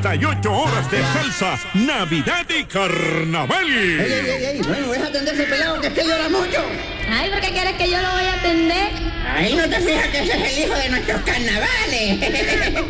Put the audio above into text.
48 horas de salsa, Navidad y Carnaval. ¡Ey! Bueno, deja atender ese pelado que es que llora mucho. Ay, ¿por qué quieres que yo lo voy a atender? Ahí no te fijas que ese es el hijo de nuestros carnavales.